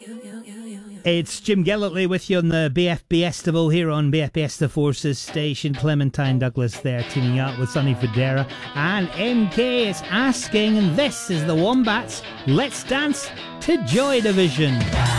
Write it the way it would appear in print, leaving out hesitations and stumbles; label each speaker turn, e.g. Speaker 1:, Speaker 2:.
Speaker 1: It's Jim Gillitley with you on the BFB Estival here on BFB Esta Forces station. Clementine Douglas there teaming up with Sonny Fodera. And MK is asking, and this is the Wombats. Let's dance to Joy Division.